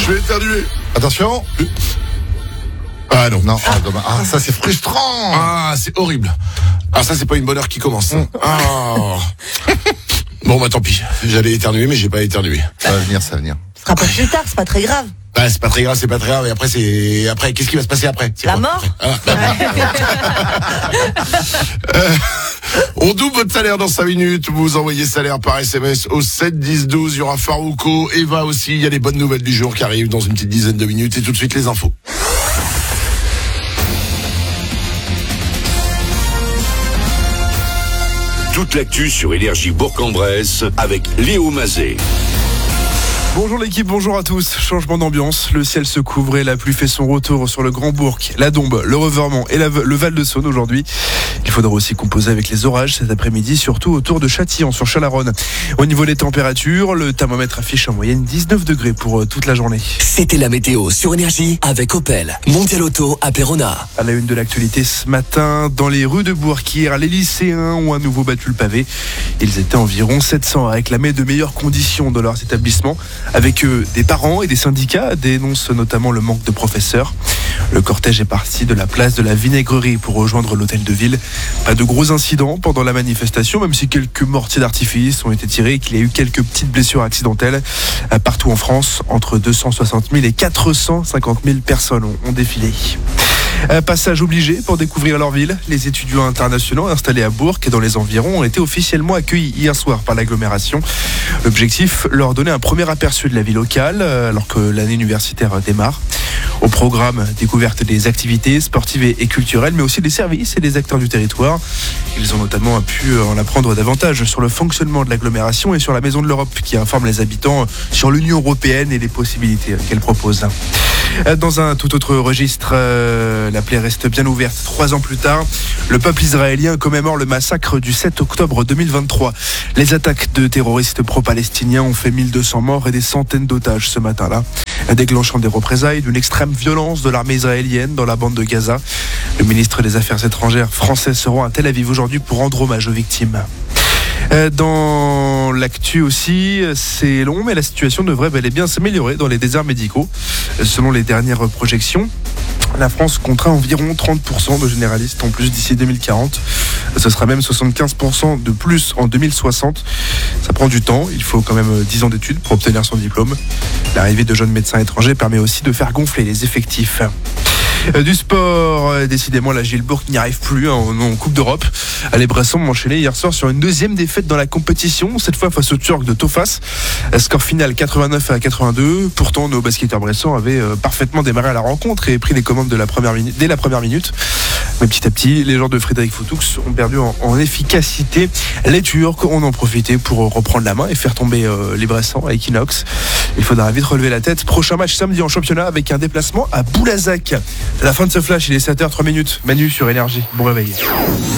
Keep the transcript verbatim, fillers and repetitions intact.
Je vais éternuer. Attention. Ah non. Non, ah, dommage. Ah, ça c'est frustrant. Ah, c'est horrible. Ah, ça c'est pas une bonne heure qui commence. Mmh. Ah. Bon, bah tant pis. J'allais éternuer, mais j'ai pas éternué. Ça va venir, ça va venir. Ce sera pas plus tard, c'est pas très grave. Bah, c'est pas très grave, c'est pas très grave. Et après, c'est après, qu'est-ce qui va se passer après? C'est La quoi, mort. après ah. euh, On double votre salaire dans cinq minutes. Vous envoyez salaire par S M S au sept dix douze. Il y aura Farouko, Eva aussi. Il y a les bonnes nouvelles du jour qui arrivent dans une petite dizaine de minutes. Et tout de suite, les infos. Toute l'actu sur Énergie Bourg-en-Bresse avec Léo Mazet. Bonjour l'équipe, bonjour à tous. Changement d'ambiance, le ciel se couvre et la pluie fait son retour sur le Grand Bourg, la Dombe, le Revermont et la, le Val-de-Saône aujourd'hui. Il faudra aussi composer avec les orages cet après-midi, surtout autour de Châtillon sur Chalaronne. Au niveau des températures, le thermomètre affiche en moyenne dix-neuf degrés pour toute la journée. C'était la météo sur Énergie avec Opel. Mondial Auto à Péronne. À la une de l'actualité ce matin, dans les rues de Bourg-Quire, les lycéens ont à nouveau battu le pavé. Ils étaient environ sept cents à réclamer de meilleures conditions dans leurs établissements. Avec eux, des parents et des syndicats dénoncent notamment le manque de professeurs. Le cortège est parti de la place de la Vinaigrerie pour rejoindre l'hôtel de ville. Pas de gros incidents pendant la manifestation, même si quelques mortiers d'artifice ont été tirés et qu'il y a eu quelques petites blessures accidentelles. Partout en France, entre deux cent soixante mille et quatre cent cinquante mille personnes ont, ont défilé. Un passage obligé pour découvrir leur ville. Les étudiants internationaux installés à Bourg et dans les environs ont été officiellement accueillis hier soir par l'agglomération. L'objectif, leur donner un premier aperçu de la vie locale alors que l'année universitaire démarre. Au programme, découverte des activités sportives et culturelles, mais aussi des services et des acteurs du territoire. Ils ont notamment pu en apprendre davantage sur le fonctionnement de l'agglomération et sur la Maison de l'Europe qui informe les habitants sur l'Union européenne et les possibilités qu'elle propose. Dans un tout autre registre, euh, la plaie reste bien ouverte. Trois ans plus tard, le peuple israélien commémore le massacre du sept octobre deux mille vingt-trois. Les attaques de terroristes pro-palestiniens ont fait mille deux cents morts et des centaines d'otages ce matin-là, déclenchant des représailles d'une extrême violence de l'armée israélienne dans la bande de Gaza. Le ministre des Affaires étrangères français se rend à Tel Aviv aujourd'hui pour rendre hommage aux victimes. Dans l'actu aussi, c'est long, mais la situation devrait bel et bien s'améliorer dans les déserts médicaux. Selon les dernières projections, la France comptera environ trente pour cent de généralistes en plus d'ici deux mille quarante. Ce sera même soixante-quinze pour cent de plus en deux mille soixante. Ça prend du temps, il faut quand même dix ans d'études pour obtenir son diplôme. L'arrivée de jeunes médecins étrangers permet aussi de faire gonfler les effectifs. Du sport, décidément la Gilbourg n'y arrive plus hein, en Coupe d'Europe. Les Bressons ont enchaîné hier soir sur une deuxième défaite dans la compétition, cette fois face aux Turcs de Tofas. Score final quatre-vingt-neuf à quatre-vingt-deux. Pourtant, nos basketteurs bressons avaient parfaitement démarré à la rencontre et pris les commandes de la première minute, dès la première minute. Mais petit à petit, les joueurs de Frédéric Foutoux ont perdu en, en efficacité. Les Turcs ont en profité pour reprendre la main et faire tomber euh, les Bressons à Equinox. Il faudra vite relever la tête. Prochain match samedi en championnat avec un déplacement à Boulazac. La fin de ce flash, il est sept heures trois minutes. Manu sur Énergie. Bon réveil.